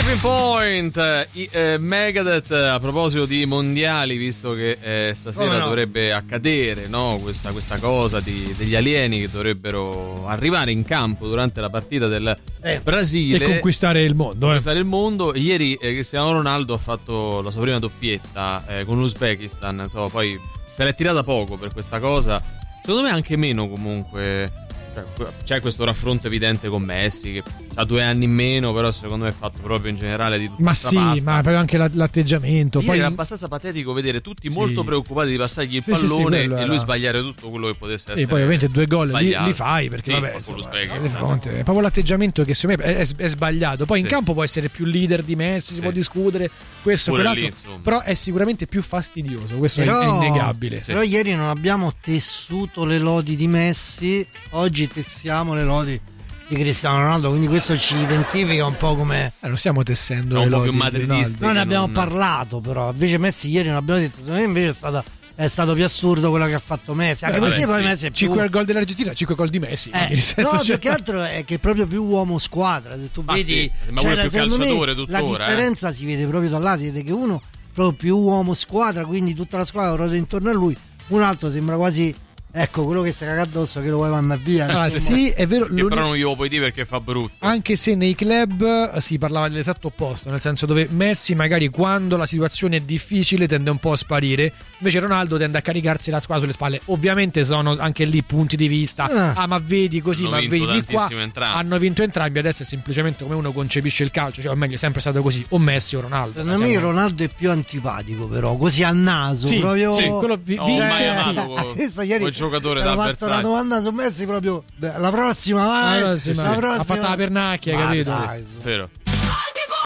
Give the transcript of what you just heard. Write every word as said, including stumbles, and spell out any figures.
Tipping Point, i, eh, Megadeth. A proposito di mondiali, visto che eh, stasera oh, no. dovrebbe accadere, no? questa, questa cosa di, degli alieni che dovrebbero arrivare in campo durante la partita del eh, Brasile e conquistare il mondo. Conquistare eh. il mondo. Ieri eh, Cristiano Ronaldo ha fatto la sua prima doppietta eh, con l'Uzbekistan. So, poi se l'è tirata poco per questa cosa. Secondo me anche meno comunque. C'è questo raffronto evidente con Messi che ha due anni in meno, però secondo me è fatto proprio in generale di tutta ma sì, pasta. ma proprio anche l'atteggiamento. Ieri poi era abbastanza patetico vedere tutti sì. molto preoccupati di passargli il sì, pallone sì, sì, e era... lui sbagliare tutto quello che potesse essere. E poi ovviamente due gol li, li fai perché sì, vabbè insomma, fronte, è proprio l'atteggiamento che secondo me è, è, è sbagliato. Poi sì. in campo può essere più leader di Messi, si sì. può discutere questo Pure quell'altro, lì, però è sicuramente più fastidioso, questo però, è innegabile. Sì. Però ieri non abbiamo tessuto le lodi di Messi, oggi tessiamo le lodi di Cristiano Ronaldo, quindi questo ci identifica un po' come eh, non stiamo tessendo no, le un po' lodi più madridisti. Noi ne abbiamo non... parlato, però invece Messi ieri non abbiamo detto, secondo me invece è stata è stato più assurdo quello che ha fatto Messi, anche Beh, perché vabbè, poi sì. Messi è più... cinque gol dell'Argentina, cinque gol di Messi, eh, nel senso, no, cioè... più che altro è che è proprio più uomo squadra, se tu ma vedi sì, ma cioè, più calciatore tuttora, la differenza eh. si vede proprio da là, si vede che uno proprio più uomo squadra, quindi tutta la squadra ruota intorno a lui, un altro sembra quasi ecco quello che si caga addosso che lo vuoi mandare via. Ah, sì, è vero. Che però non glielo puoi dire perché fa brutto. Anche se nei club si parlava dell'esatto opposto, nel senso dove Messi magari quando la situazione è difficile tende un po' a sparire, invece Ronaldo tende a caricarsi la squadra sulle spalle. Ovviamente sono anche lì punti di vista. Ah, ah ma vedi così, hanno ma vedi di qua. Entrambi. Hanno vinto entrambi, adesso è semplicemente come uno concepisce il calcio, cioè o meglio è sempre stato così, o Messi o Ronaldo. Secondo me Ronaldo è più antipatico, però, così a naso, sì, proprio sì, quello vi, no, vi, mai sì, amato questo ieri quel giocatore ha da fatto una domanda su Messi proprio la prossima vai, la prossima, la prossima. ha fatto la pernacchia, ma capito? dai, vero.